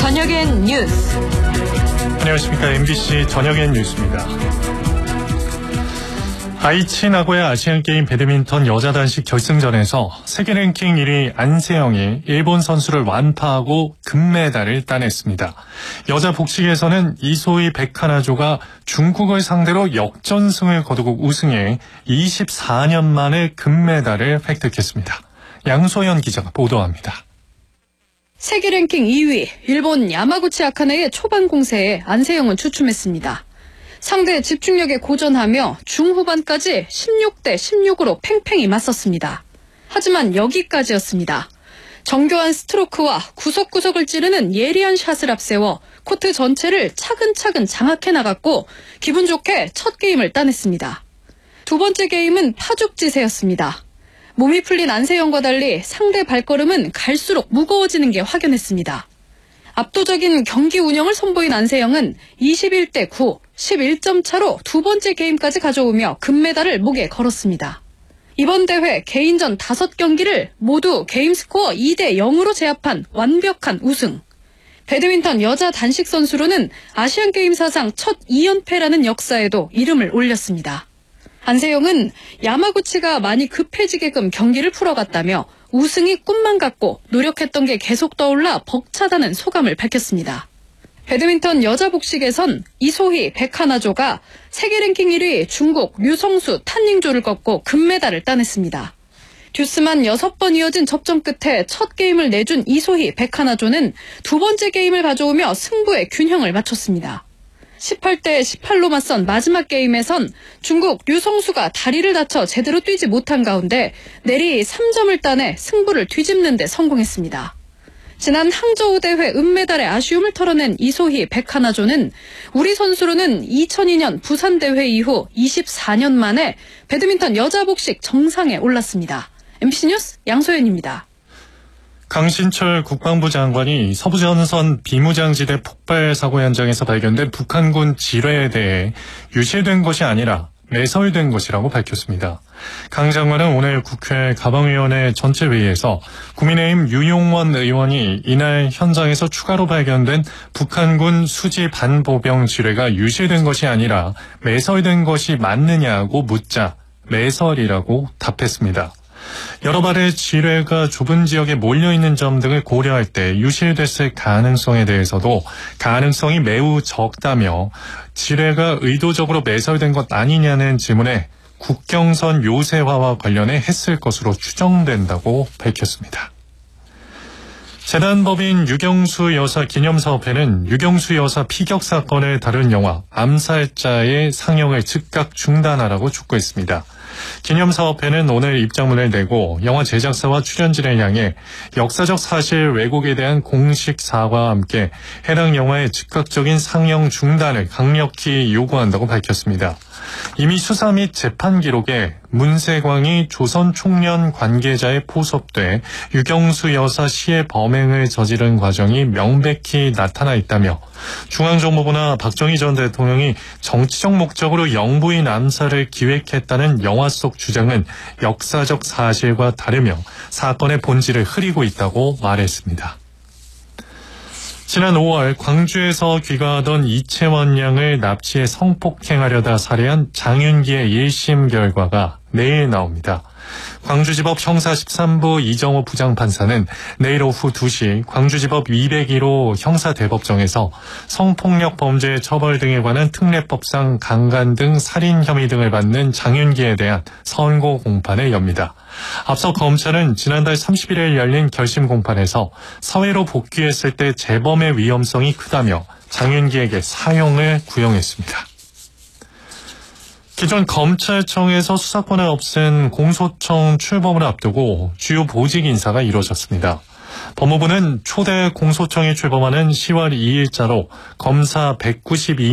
저녁엔 뉴스. 안녕하십니까. MBC 저녁엔 뉴스입니다. 아이치 나고야 아시안게임 배드민턴 여자 단식 결승전에서 세계 랭킹 1위 안세영이 일본 선수를 완파하고 금메달을 따냈습니다. 여자 복식에서는 이소희 백하나조가 중국을 상대로 역전승을 거두고 우승해 24년 만에 금메달을 획득했습니다. 양소연 기자가 보도합니다. 세계 랭킹 2위 일본 야마구치 아카네의 초반 공세에 안세영은 주춤했습니다. 상대의 집중력에 고전하며 중후반까지 16대 16으로 팽팽히 맞섰습니다. 하지만 여기까지였습니다. 정교한 스트로크와 구석구석을 찌르는 예리한 샷을 앞세워 코트 전체를 차근차근 장악해 나갔고 기분 좋게 첫 게임을 따냈습니다. 두 번째 게임은 파죽지세였습니다. 몸이 풀린 안세영과 달리 상대 발걸음은 갈수록 무거워지는 게 확연했습니다. 압도적인 경기 운영을 선보인 안세영은 21대 9, 11점 차로 두 번째 게임까지 가져오며 금메달을 목에 걸었습니다. 이번 대회 개인전 5경기를 모두 게임 스코어 2대 0으로 제압한 완벽한 우승. 배드민턴 여자 단식 선수로는 아시안게임 사상 첫 2연패라는 역사에도 이름을 올렸습니다. 안세영은 야마구치가 많이 급해지게끔 경기를 풀어갔다며 우승이 꿈만 같고 노력했던 게 계속 떠올라 벅차다는 소감을 밝혔습니다. 배드민턴 여자 복식에선 이소희 백하나조가 세계 랭킹 1위 중국 류성수 탄닝조를 꺾고 금메달을 따냈습니다. 듀스만 6번 이어진 접전 끝에 첫 게임을 내준 이소희 백하나조는 두 번째 게임을 가져오며 승부의 균형을 맞췄습니다. 18대 18로 맞선 마지막 게임에선 중국 류성수가 다리를 다쳐 제대로 뛰지 못한 가운데 내리 3점을 따내 승부를 뒤집는 데 성공했습니다. 지난 항저우 대회 은메달의 아쉬움을 털어낸 이소희 백하나조는 우리 선수로는 2002년 부산 대회 이후 24년 만에 배드민턴 여자 복식 정상에 올랐습니다. MBC 뉴스 양소연입니다. 강신철 국방부 장관이 서부전선 비무장지대 폭발 사고 현장에서 발견된 북한군 지뢰에 대해 유실된 것이 아니라 매설된 것이라고 밝혔습니다. 강 장관은 오늘 국회 가방위원회 전체 회의에서 국민의힘 유용원 의원이 이날 현장에서 추가로 발견된 북한군 수지 반보병 지뢰가 유실된 것이 아니라 매설된 것이 맞느냐고 묻자 매설이라고 답했습니다. 여러 발의 지뢰가 좁은 지역에 몰려있는 점 등을 고려할 때 유실됐을 가능성에 대해서도 가능성이 매우 적다며 지뢰가 의도적으로 매설된 것 아니냐는 질문에 국경선 요새화와 관련해 했을 것으로 추정된다고 밝혔습니다. 재단법인 유경수 여사 기념사업회는 유경수 여사 피격 사건을 다룬 영화 암살자의 상영을 즉각 중단하라고 촉구했습니다. 기념사업회는 오늘 입장문을 내고 영화 제작사와 출연진을 향해 역사적 사실 왜곡에 대한 공식 사과와 함께 해당 영화의 즉각적인 상영 중단을 강력히 요구한다고 밝혔습니다. 이미 수사 및 재판 기록에 문세광이 조선 총련 관계자에 포섭돼 유경수 여사 시의 범행을 저지른 과정이 명백히 나타나 있다며 중앙정보부나 박정희 전 대통령이 정치적 목적으로 영부인 암살을 기획했다는 영화 속 주장은 역사적 사실과 다르며 사건의 본질을 흐리고 있다고 말했습니다. 지난 5월 광주에서 귀가하던 이채원 양을 납치해 성폭행하려다 살해한 장윤기의 1심 결과가 내일 나옵니다. 광주지법 형사 13부 이정호 부장판사는 내일 오후 2시 광주지법 201호 형사대법정에서 성폭력 범죄 처벌 등에 관한 특례법상 강간 등 살인 혐의 등을 받는 장윤기에 대한 선고 공판을 엽니다. 앞서 검찰은 지난달 31일 열린 결심 공판에서 사회로 복귀했을 때 재범의 위험성이 크다며 장윤기에게 사형을 구형했습니다. 기존 검찰청에서 수사권을 없앤 공소청 출범을 앞두고 주요 보직 인사가 이루어졌습니다. 법무부는 초대 공소청이 출범하는 10월 2일자로 검사 192